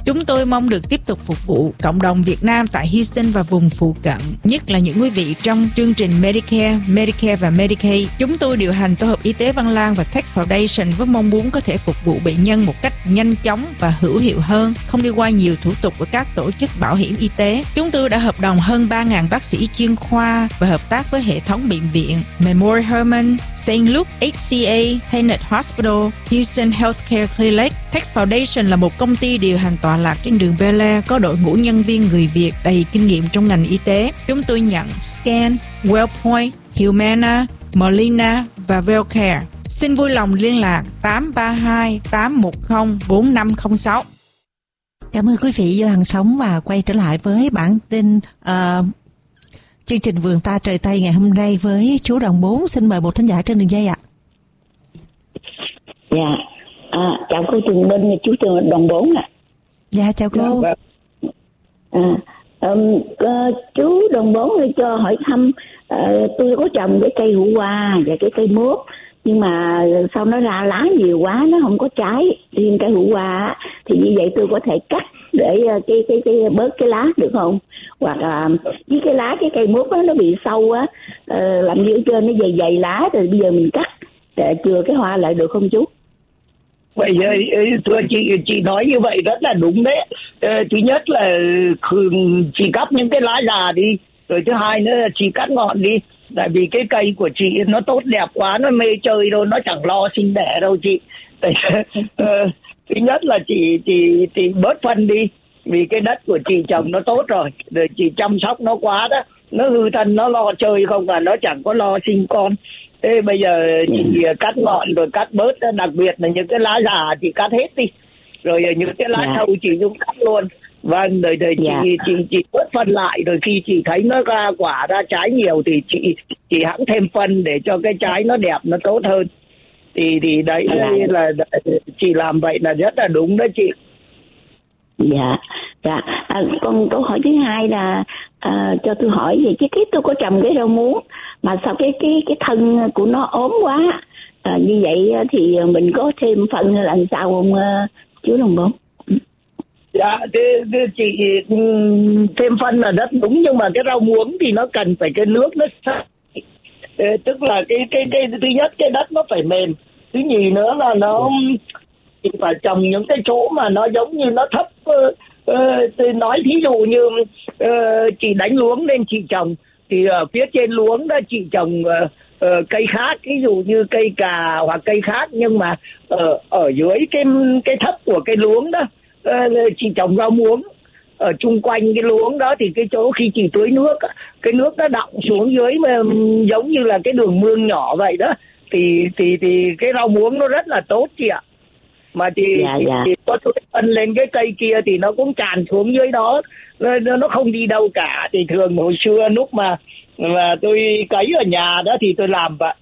Chúng tôi mong được tiếp tục phục vụ cộng đồng Việt Nam tại Houston và vùng phụ cận, nhất là những quý vị trong chương trình Medicare, Medicare và Medicaid. Chúng tôi điều hành tổ hợp y tế Văn Lang và Tech Foundation với mong muốn có thể phục vụ bệnh nhân một cách nhanh chóng và hữu hiệu hơn, không đi qua nhiều thủ tục của các tổ chức bảo hiểm y tế. Chúng tôi đã hợp đồng hơn ba nghìn bác sĩ chuyên khoa và hợp tác với hệ thống bệnh viện Memorial Hermann, Saint Luke, hát xê a, Tenet Hospital, Houston Healthcare Clinic. Tech Foundation là một công ty điều hành tọa lạc trên đường Bel Air, có đội ngũ nhân viên người Việt đầy kinh nghiệm trong ngành y tế. Chúng tôi nhận Scan, Wellpoint, Humana, Molina và Wellcare. Xin vui lòng liên lạc tám ba hai tám một không bốn năm không sáu. Cảm ơn quý vị đã lắng sống và quay trở lại với bản tin uh, chương trình Vườn Ta Trời Tây ngày hôm nay với chú Đồng Bốn. Xin mời một thính giả trên đường dây ạ. Dạ, à, chào cô Trường Minh, chú Trường Đồng Bốn ạ. À. Dạ, chào cô. À, um, uh, chú Đồng Bốn ơi, cho hỏi thăm, uh, tôi có trồng cái cây hữu hoa và cái cây mướp, nhưng mà sau nó ra lá nhiều quá, nó không có trái. Riêng cây hữu hoa thì như vậy tôi có thể cắt để uh, cái cái cái bớt cái lá được không? Hoặc là uh, với cái lá cái cây mướp đó, nó bị sâu á, uh, làm như ở trên nó dày dày lá, rồi bây giờ mình cắt để chừa cái hoa lại được không chú? Bây giờ thưa chị, chị nói như vậy rất là đúng đấy. Ờ, thứ nhất là chị cắt những cái lá già đi, rồi thứ hai nữa là chị cắt ngọn đi. Tại vì cái cây của chị nó tốt đẹp quá, nó mê chơi đâu, nó chẳng lo sinh đẻ đâu chị. ờ, thứ nhất là chị chị chị bớt phân đi, vì cái đất của chị trồng nó tốt rồi, rồi chị chăm sóc nó quá đó, nó hư thân nó lo chơi không à, nó chẳng có lo sinh con. Thế bây giờ chị cắt ngọn rồi cắt bớt, đặc biệt là những cái lá già chị cắt hết đi, rồi những cái lá dạ. sâu chị cũng cắt luôn. Vâng, rồi, rồi dạ. chị chị chị bớt phân lại, rồi khi chị thấy nó ra quả ra trái nhiều thì chị chị hãng thêm phân để cho cái trái nó đẹp, nó tốt hơn. Thì thì đấy dạ. là, là chị làm vậy là rất là đúng đó chị. Dạ, dạ. À, còn câu hỏi thứ hai là à, cho tôi hỏi về cái cái tôi có trồng cái rau muống mà sao cái cái cái thân của nó ốm quá, à, như vậy thì mình có thêm phân hay là sao không uh, chú Đồng Bốn? Dạ, thế, thế chị thêm phân là rất đúng, nhưng mà cái rau muống thì nó cần phải cái nước nó sạch, tức là cái cái cái thứ nhất cái đất nó phải mềm, thứ nhì nữa là nó chị phải trồng những cái chỗ mà nó giống như nó thấp. Uh, uh, tôi nói thí dụ như uh, chị đánh luống lên chị trồng thì ở phía trên luống đó chị trồng uh, uh, cây khác, ví dụ như cây cà hoặc cây khác, nhưng mà ở ở dưới cái cái thấp của cái luống đó uh, chị trồng rau muống ở chung quanh cái luống đó, thì cái chỗ khi chị tưới nước cái nước nó đọng xuống dưới mà giống như là cái đường mương nhỏ vậy đó, thì thì thì cái rau muống nó rất là tốt chị ạ. Mà thì, dạ, thì, dạ. thì có tưới phân lên cái cây kia thì nó cũng tràn xuống dưới đó, nó, nó không đi đâu cả. Thì thường hồi xưa lúc mà mà tôi cấy ở nhà đó thì tôi làm vậy.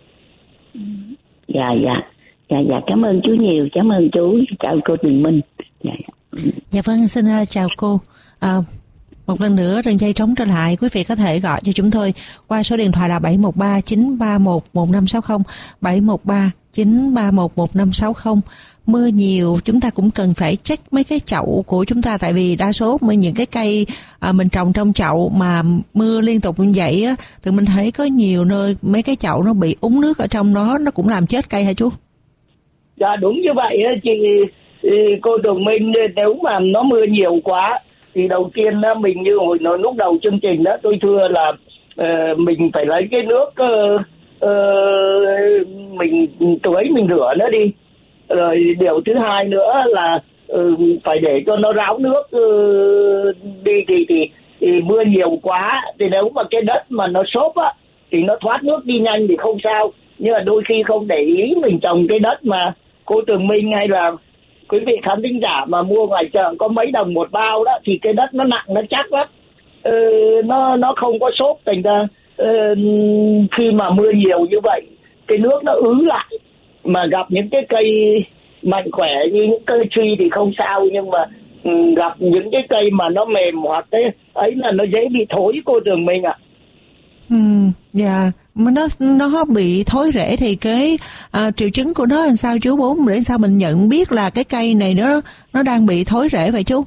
Dạ dạ dạ dạ cảm ơn chú nhiều, cảm ơn chú, chào cô Trường Minh. Dạ, dạ. dạ vâng, xin uh, chào cô. À, một lần nữa đường dây trống trở lại, quý vị có thể gọi cho chúng tôi qua số điện thoại là bảy một ba chín ba một một năm sáu không, bảy một ba chín ba một một năm sáu không. Mưa nhiều chúng ta cũng cần phải check mấy cái chậu của chúng ta, tại vì đa số những cái cây à, mình trồng trong chậu mà mưa liên tục như vậy á, thì mình thấy có nhiều nơi mấy cái chậu nó bị úng nước ở trong đó, nó cũng làm chết cây hả chú? Dạ đúng như vậy chị, cô Tường Minh. Nếu mà nó mưa nhiều quá thì đầu tiên mình như hồi lúc đầu chương trình đó tôi thưa là uh, mình phải lấy cái nước uh, uh, mình tưới mình rửa nó đi. Rồi điều thứ hai nữa là uh, phải để cho nó ráo nước uh, đi thì, thì thì mưa nhiều quá thì nếu mà cái đất mà nó xốp á thì nó thoát nước đi nhanh thì không sao, nhưng mà đôi khi không để ý mình trồng cái đất mà cô Tường Minh hay là quý vị khán thính giả mà mua ngoài chợ có mấy đồng một bao đó, thì cái đất nó nặng nó chắc lắm, ừ, nó nó không có xốp, thành ra ừ, khi mà mưa nhiều như vậy cái nước nó ứ lại. Mà gặp những cái cây mạnh khỏe như những cây truy thì không sao, nhưng mà ừ, gặp những cái cây mà nó mềm hoặc cái ấy là nó dễ bị thối cô Tường Minh ạ. Ừ, dạ, mà nó nó bị thối rễ thì cái à, triệu chứng của nó làm sao chú Bốn, để sao mình nhận biết là cái cây này nó nó đang bị thối rễ vậy chú?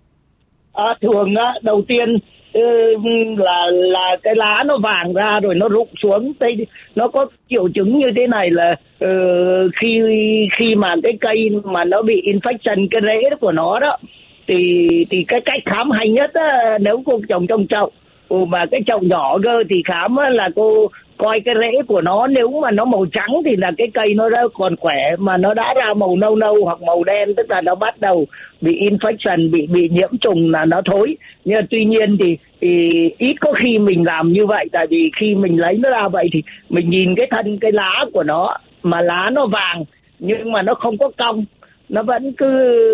À, thường á, đầu tiên là là cái lá nó vàng ra rồi nó rụng xuống. Nó có triệu chứng như thế này là uh, khi khi mà cái cây mà nó bị infection cái rễ của nó đó, thì thì cái cách khám hay nhất á, nếu cô trồng trong chậu mà cái chậu nhỏ cơ thì khám á, là cô coi cái rễ của nó, nếu mà nó màu trắng thì là cái cây nó đã còn khỏe, mà nó đã ra màu nâu nâu hoặc màu đen tức là nó bắt đầu bị infection, bị bị nhiễm trùng là nó thối. Nhưng tuy nhiên thì, thì ít có khi mình làm như vậy, tại vì khi mình lấy nó ra vậy thì mình nhìn cái thân cái lá của nó mà lá nó vàng nhưng mà nó không có cong, nó vẫn cứ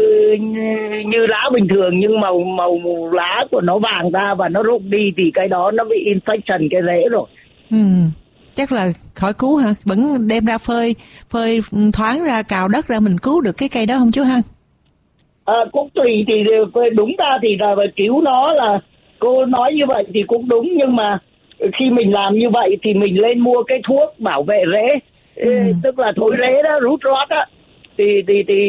như, như lá bình thường nhưng màu màu lá của nó vàng ra và nó rụng đi thì cái đó nó bị infection cái rễ rồi. Ừ, chắc là khỏi cứu hả? Vẫn đem ra phơi phơi thoáng ra, cào đất ra mình cứu được cái cây đó không chú ha? À, cũng tùy, thì đúng ra thì là cứu nó, là cô nói như vậy thì cũng đúng, nhưng mà khi mình làm như vậy thì mình lên mua cái thuốc bảo vệ rễ, ừ. tức là thối rễ đó, root rot á, thì thì thì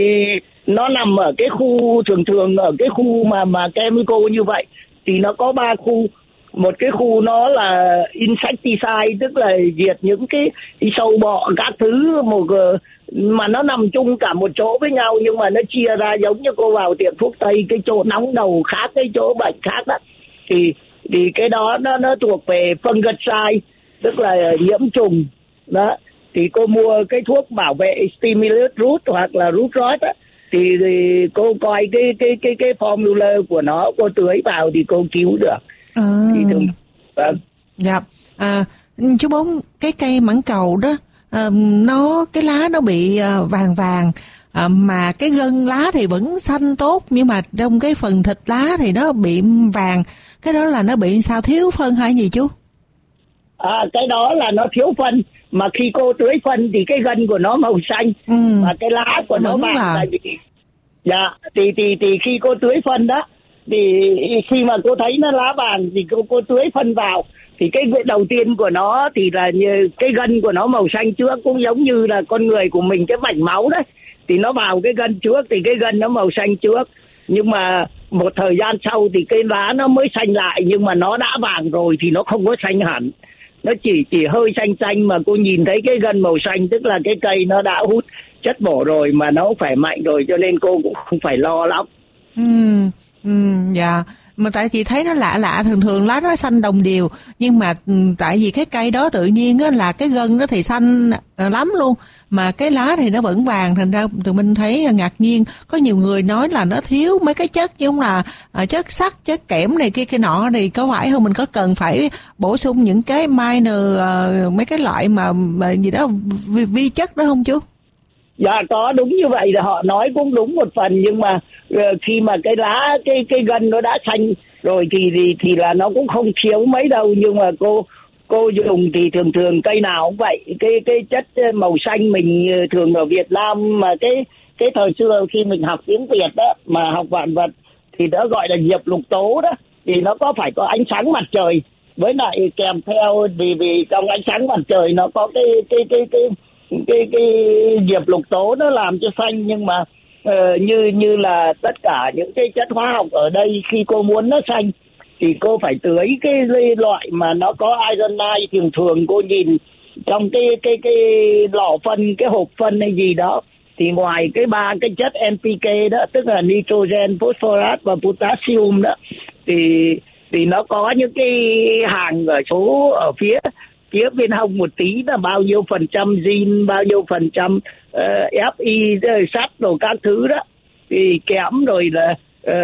nó nằm ở cái khu, thường thường ở cái khu mà mà chemical như vậy thì nó có ba khu. Một cái khu nó là insecticide, tức là diệt những cái, cái sâu bọ các thứ, một mà nó nằm chung cả một chỗ với nhau nhưng mà nó chia ra, giống như cô vào tiệm thuốc tây, cái chỗ nóng đầu khác, cái chỗ bệnh khác đó, thì thì cái đó nó nó thuộc về fungicide, tức là nhiễm trùng đó. Thì cô mua cái thuốc bảo vệ stimulate root hoặc là root rot á, thì, thì cô coi cái cái cái cái formula của nó, cô tưới vào thì cô cứu được. À. Thì thường, vâng. Dạ. À, chú Bốn, cái cây mãng cầu đó, à, nó cái lá nó bị à, vàng vàng, à, mà cái gân lá thì vẫn xanh tốt, nhưng mà trong cái phần thịt lá thì nó bị vàng. Cái đó là nó bị sao, thiếu phân hay gì chú? À, cái đó là nó thiếu phân, mà khi cô tưới phân thì cái gân của nó màu xanh, ừ. và cái lá của nó vàng. Là... Dạ, thì thì thì khi cô tưới phân đó, thì khi mà cô thấy nó lá vàng thì cô cô tưới phân vào, thì cái đầu tiên của nó thì là như cái gân của nó màu xanh trước, cũng giống như là con người của mình, cái mạch máu đấy, thì nó vào cái gân trước thì cái gân nó màu xanh trước, nhưng mà một thời gian sau thì cái lá nó mới xanh lại, nhưng mà nó đã vàng rồi thì nó không có xanh hẳn, nó chỉ chỉ hơi xanh xanh, mà cô nhìn thấy cái gân màu xanh tức là cái cây nó đã hút chất bổ rồi, mà nó khỏe mạnh rồi, cho nên cô cũng không phải lo lắm. Ừ. Ừ, dạ, mà tại chị thấy nó lạ lạ, thường thường lá nó xanh đồng đều, nhưng mà tại vì cái cây đó tự nhiên á là cái gân nó thì xanh lắm luôn, mà cái lá thì nó vẫn vàng, thành ra tụi mình thấy ngạc nhiên. Có nhiều người nói là nó thiếu mấy cái chất giống là à, chất sắt, chất kẽm này kia kia nọ, thì có phải không, mình có cần phải bổ sung những cái minor à, mấy cái loại mà, mà gì đó vi, vi chất đó không chú? Dạ có, đúng như vậy, là họ nói cũng đúng một phần, nhưng mà uh, khi mà cái lá, cái cái gân nó đã xanh rồi thì thì thì là nó cũng không thiếu mấy đâu, nhưng mà cô cô dùng thì thường thường cây nào cũng vậy. Cái cái chất màu xanh mình thường ở Việt Nam, mà cái cái thời xưa khi mình học tiếng Việt đó mà học vạn vật thì nó gọi là diệp lục tố đó, thì nó có phải có ánh sáng mặt trời với lại kèm theo, vì vì trong ánh sáng mặt trời nó có cái cái cái cái cái cái diệp lục tố nó làm cho xanh. Nhưng mà uh, như như là tất cả những cái chất hóa học ở đây, khi cô muốn nó xanh thì cô phải tưới cái loại mà nó có ironite. Thường thường cô nhìn trong cái cái cái lọ phân, cái hộp phân hay gì đó, thì ngoài cái ba cái chất en pê ca đó, tức là nitrogen, phosphorus và potassium đó, thì thì nó có những cái hàng ở số ở phía phía bên hông một tí là bao nhiêu phần trăm zin, bao nhiêu phần trăm uh, ép i, sắt rồi các thứ đó, thì kẽm rồi là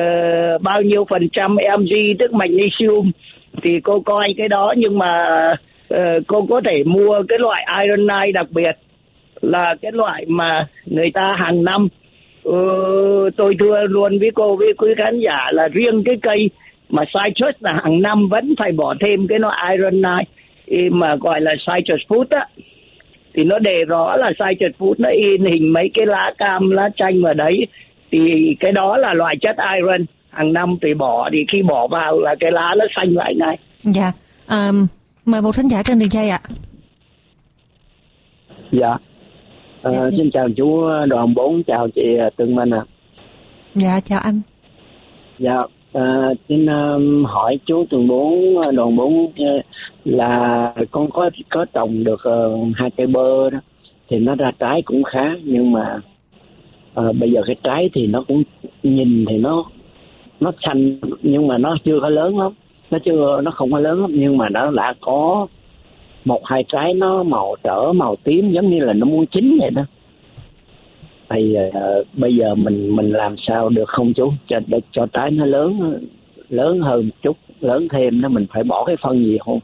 uh, bao nhiêu phần trăm em giê, tức magnesium, thì cô coi cái đó. Nhưng mà uh, cô có thể mua cái loại ironite đặc biệt, là cái loại mà người ta hàng năm, uh, tôi thưa luôn với cô, với quý khán giả, là riêng cái cây mà citrus là hàng năm vẫn phải bỏ thêm cái loại ironite mà gọi là citrus food á, thì nó đề rõ là citrus food, nó in hình mấy cái lá cam, lá chanh vào đấy, thì cái đó là loại chất iron, hàng năm phải bỏ, thì khi bỏ vào là cái lá nó xanh lại ngay. Dạ, um, Mời một thính giả trên đường dây ạ. Dạ. À, dạ. Xin chào chú Đoàn bốn, chào chị Tường Minh ạ. À. Dạ chào anh. Dạ. À, xin um, hỏi chú Tường bốn, Đoàn bốn uh, là con có có trồng được uh, hai cây bơ đó, thì nó ra trái cũng khá, nhưng mà uh, bây giờ cái trái thì nó cũng nhìn thì nó nó xanh, nhưng mà nó chưa có lớn lắm, nó chưa nó không có lớn lắm, nhưng mà nó đã có một hai trái nó màu trở màu tím giống như là nó muốn chín vậy đó. Thì uh, bây giờ mình mình làm sao được không chú, cho để cho trái nó lớn lớn hơn một chút, lớn thêm đó, mình phải bỏ cái phân gì không?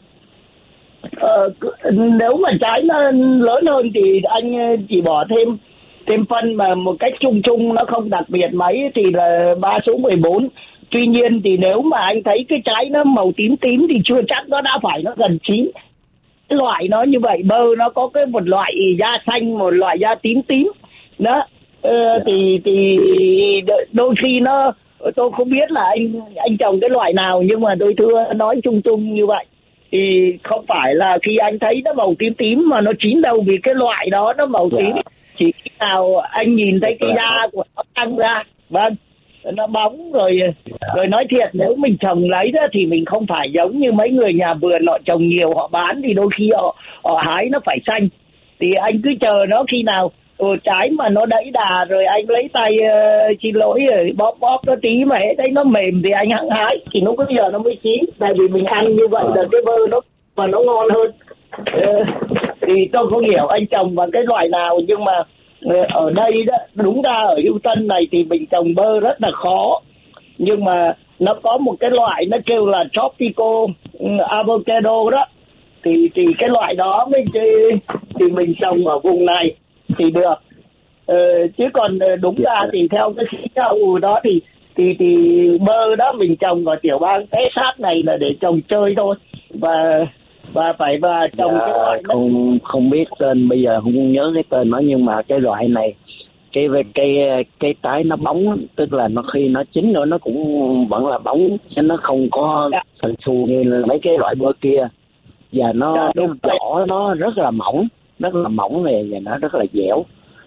Ờ, nếu mà trái nó lớn hơn thì anh chỉ bỏ thêm thêm phân mà một cách chung chung, nó không đặc biệt mấy, thì là ba số mười bốn. Tuy nhiên thì nếu mà anh thấy cái trái nó màu tím tím thì chưa chắc nó đã phải nó gần chín. Cái loại nó như vậy, bơ nó có cái một loại da xanh, một loại da tím tím đó. Ờ, thì thì đôi khi nó, tôi không biết là anh anh trồng cái loại nào, nhưng mà tôi thưa nói chung chung như vậy thì không phải là khi anh thấy nó màu tím tím mà nó chín đâu, vì cái loại đó nó màu tím chỉ khi nào anh nhìn thấy cái da của nó tăng ra, vâng, nó bóng rồi. Rồi nói thiệt, nếu mình trồng lấy đó thì mình không phải giống như mấy người nhà vườn họ trồng nhiều họ bán, thì đôi khi họ họ hái nó phải xanh, thì anh cứ chờ nó khi nào ừ, trái mà nó đẫy đà rồi anh lấy tay uh, xin lỗi rồi bóp bóp nó tí mà thấy nó mềm thì anh hăng hái, thì lúc bây giờ nó mới chín. Tại vì mình ăn như vậy là cái bơ nó và nó ngon hơn. Uh, thì tôi không hiểu anh trồng vào cái loại nào, nhưng mà uh, ở đây đó, đúng ra ở Hữu Tân này thì mình trồng bơ rất là khó, nhưng mà nó có một cái loại nó kêu là tropical avocado đó, thì thì cái loại đó mới thì mình trồng ở vùng này thì được. Ờ, chứ còn đúng ra thì theo cái khí hậu đó thì thì thì bơ đó mình trồng ở tiểu bang Texas này là để trồng chơi thôi, và và phải và trồng dạ, cái loại không không biết tên, bây giờ không nhớ cái tên nó, nhưng mà cái loại này cái cái cái trái nó bóng, tức là nó khi nó chín nữa nó cũng vẫn là bóng, chứ nó không có thành xù như mấy cái loại bơ kia, và nó dạ, cái vỏ nó rất là mỏng, rất là mỏng này, và nó rất là dẻo.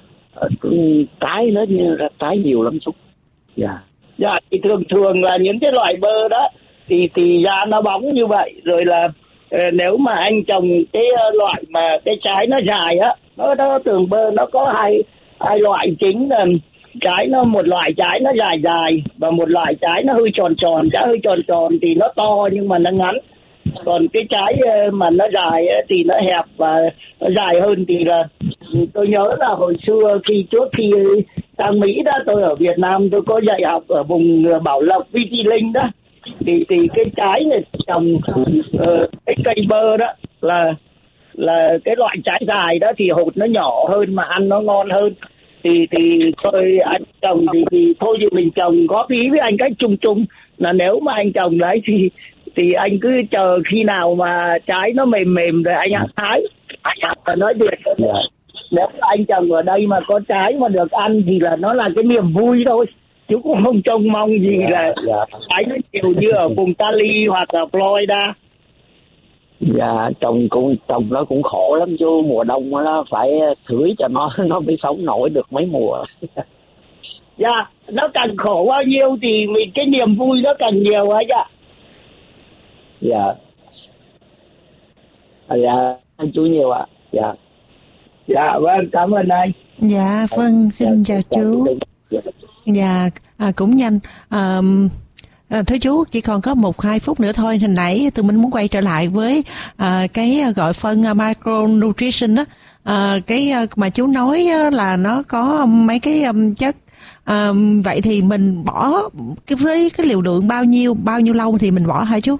Trái nó như ra trái nhiều lắm chú. Dạ. Dạ thì thường thường là những cái loại bơ đó thì thì da nó bóng như vậy, rồi là uh, nếu mà anh trồng cái uh, loại mà cái trái nó dài á, nó nó thường bơ nó có hai hai loại chính là trái nó, một loại trái nó dài dài và một loại trái nó hơi tròn tròn. Trái hơi tròn tròn thì nó to nhưng mà nó ngắn, còn cái trái mà nó dài thì nó hẹp và nó dài hơn. Thì là tôi nhớ là hồi xưa khi trước khi sang Mỹ đó, tôi ở Việt Nam tôi có dạy học ở vùng Bảo Lộc, Vy Ti Linh đó, thì thì cái trái này trồng uh, cái cây bơ đó là là cái loại trái dài đó thì hột nó nhỏ hơn mà ăn nó ngon hơn. Thì thì tôi anh trồng thì, thì thôi thì mình trồng góp ý với anh cách chung chung là nếu mà anh trồng đấy thì thì anh cứ chờ khi nào mà trái nó mềm mềm rồi anh ăn hái. Anh nói thiệt, nếu mà anh trồng ở đây mà có trái mà được ăn thì là nó là cái niềm vui thôi, chứ cũng không trông mong gì là trái nó nhiều như ở vùng Cali hoặc là Florida. Dạ, trồng cũng trồng nó cũng khổ lắm chứ, mùa đông nó phải sưởi cho nó nó mới sống nổi được mấy mùa. Dạ, nó càng khổ bao nhiêu thì mình cái niềm vui nó càng nhiều ấy ạ. Dạ. Dạ, anh chú nhiều ạ. Dạ. Dạ, vâng, cảm ơn anh. Dạ, vâng, xin dạ, chào chú. Dạ, à, cũng nhanh. À, À, thưa chú, chỉ còn có một hai phút nữa thôi. Hồi nãy tụi mình muốn quay trở lại với à, cái gọi phân uh, micronutrition đó, à, cái uh, mà chú nói uh, là nó có mấy cái um, chất. À, vậy thì mình bỏ cái với cái liều lượng bao nhiêu bao nhiêu lâu thì mình bỏ hả chú?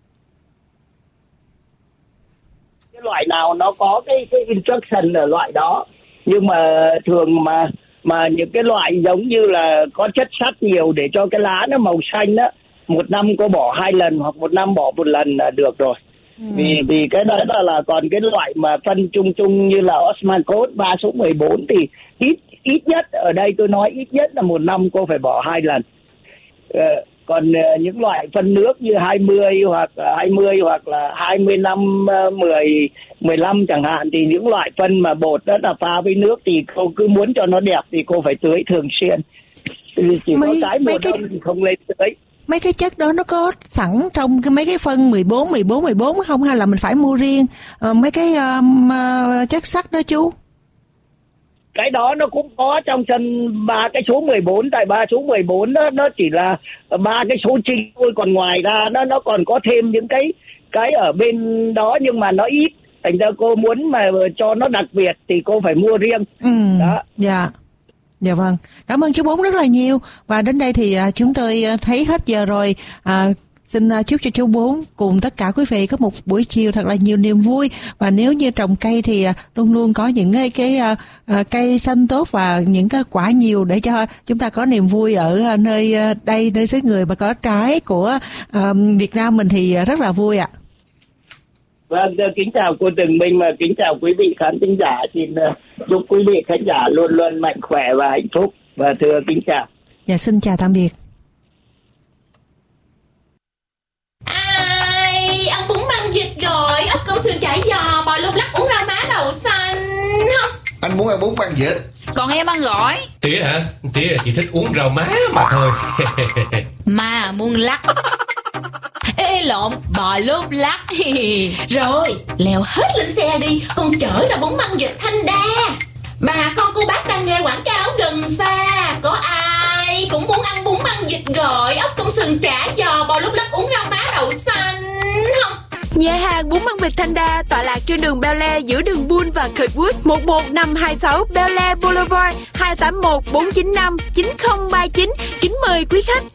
Cái loại nào nó có cái cái instruction ở loại đó, nhưng mà thường mà mà những cái loại giống như là có chất sắt nhiều để cho cái lá nó màu xanh đó, một năm có bỏ hai lần hoặc một năm bỏ một lần là được rồi. Ừ. Vì vì cái đó là, là còn cái loại mà phân chung chung như là Osmocote ba số mười bốn thì ít ít nhất ở đây tôi nói ít nhất là một năm cô phải bỏ hai lần. Ờ, Còn uh, những loại phân nước như hai mươi hoặc uh, hai mươi hoặc là hai mươi năm, uh, mười, mười lăm chẳng hạn, thì những loại phân mà bột đó là pha với nước thì cô cứ muốn cho nó đẹp thì cô phải tưới thường xuyên. Chỉ mấy, có cái mùa đông cái... thì không lên tưới. Mấy cái chất đó nó có sẵn trong cái mấy cái phân mười bốn, mười bốn, mười bốn không, hay là mình phải mua riêng uh, mấy cái um, uh, chất sắt đó chú? Cái đó nó cũng có trong chân ba cái số mười bốn, tại ba số mười bốn đó nó chỉ là ba cái số chính thôi, còn ngoài ra nó nó còn có thêm những cái cái ở bên đó nhưng mà nó ít, thành ra cô muốn mà cho nó đặc biệt thì cô phải mua riêng. Ừ. Đó. Dạ. Dạ vâng, cảm ơn chú Bốn rất là nhiều. Và đến đây thì à, chúng tôi thấy hết giờ rồi. À, xin à, chúc cho chú Bốn cùng tất cả quý vị có một buổi chiều thật là nhiều niềm vui. Và nếu như trồng cây thì à, luôn luôn có những cái, cái à, à, cây xanh tốt và những cái quả nhiều để cho chúng ta có niềm vui ở à, nơi à, đây, nơi xứ người mà có trái của à, Việt Nam mình thì rất là vui ạ. À. Vâng, kính chào cô Tường Minh và kính chào quý vị khán thính giả. Xin chúc quý vị khán giả luôn luôn mạnh khỏe và hạnh phúc. Và thưa kính chào. Dạ, xin chào tạm biệt. Ai, ăn bún măng vịt rồi, ốc câu sườn chả giò, bò lúc lắc, uống rau má đậu xanh không? Anh muốn ăn bún măng vịt. Còn em ăn gỏi. Tía hả? Tía chỉ thích uống rau má mà thôi. Mà muốn lắc. Ê lộn, bò lốp lắc. Rồi, leo hết lên xe đi, con chở ra bún măng vịt Thanh Đa. Bà con cô bác đang nghe quảng cáo gần xa, có ai cũng muốn ăn bún măng vịt gọi, ốc công sườn chả giò, bò lốp lắc, uống rau má đậu xanh không? Nhà hàng bún măng vịt Thanh Đa tọa lạc trên đường Bel Air giữa đường Bull và Kirkwood, một một năm hai sáu Bel Air Boulevard, hai tám một bốn chín năm chín không ba chín. Kính mời quý khách.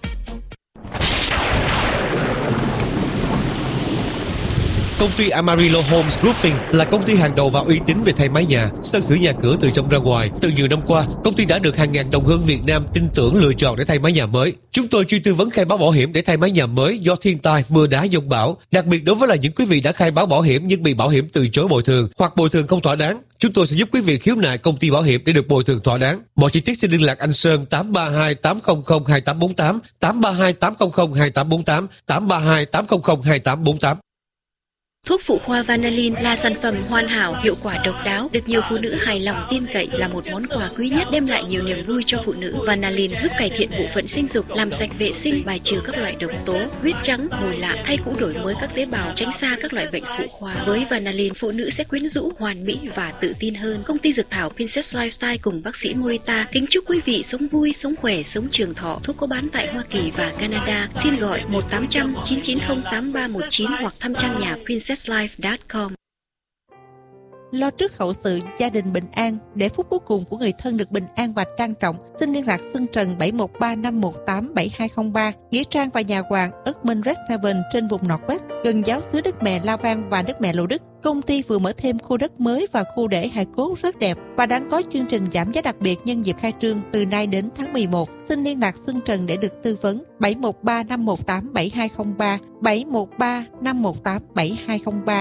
Công ty Amarillo Homes Roofing là công ty hàng đầu và uy tín về thay mái nhà, sơn sửa nhà cửa từ trong ra ngoài. Từ nhiều năm qua, công ty đã được hàng ngàn đồng hương Việt Nam tin tưởng lựa chọn để thay mái nhà mới. Chúng tôi chuyên tư vấn khai báo bảo hiểm để thay mái nhà mới do thiên tai, mưa đá, dông bão. Đặc biệt đối với là những quý vị đã khai báo bảo hiểm nhưng bị bảo hiểm từ chối bồi thường hoặc bồi thường không thỏa đáng, chúng tôi sẽ giúp quý vị khiếu nại công ty bảo hiểm để được bồi thường thỏa đáng. Mọi chi tiết xin liên lạc anh Sơn tám ba hai tám không không hai tám bốn tám, tám ba hai tám không không hai tám bốn tám, tám ba hai tám không không hai tám bốn tám. Thuốc phụ khoa Vanalin là sản phẩm hoàn hảo, hiệu quả độc đáo, được nhiều phụ nữ hài lòng tin cậy, là một món quà quý nhất đem lại nhiều niềm vui cho phụ nữ. Vanalin giúp cải thiện bộ phận sinh dục, làm sạch vệ sinh, bài trừ các loại độc tố, huyết trắng, mùi lạ, thay cũ đổi mới các tế bào, tránh xa các loại bệnh phụ khoa. Với Vanalin, phụ nữ sẽ quyến rũ, hoàn mỹ và tự tin hơn. Công ty dược thảo Princess Lifestyle cùng bác sĩ Morita kính chúc quý vị sống vui, sống khỏe, sống trường thọ. Thuốc có bán tại Hoa Kỳ và Canada. Xin gọi một tám không không chín chín không tám ba một chín hoặc thăm trang nhà princess life chấm com. Lo trước hậu sự gia đình bình an, để phút cuối cùng của người thân được bình an và trang trọng, xin liên lạc Xuân Trần bảy một ba năm một tám bảy hai không ba, nghĩa trang và nhà hoàng Erdman Red Seven trên vùng Northwest, gần giáo xứ Đức Mẹ La Vang và Đức Mẹ Lộ Đức. Công ty vừa mở thêm khu đất mới và khu để hài cốt rất đẹp và đang có chương trình giảm giá đặc biệt nhân dịp khai trương từ nay đến tháng mười một. Xin liên lạc Xuân Trần để được tư vấn. bảy một ba năm một tám bảy hai không ba, bảy một ba năm một tám bảy hai không ba.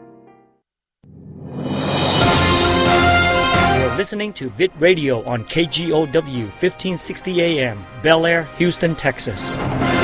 You're listening to Vid Radio on K G O W fifteen sixty A M, Bel Air, Houston, Texas.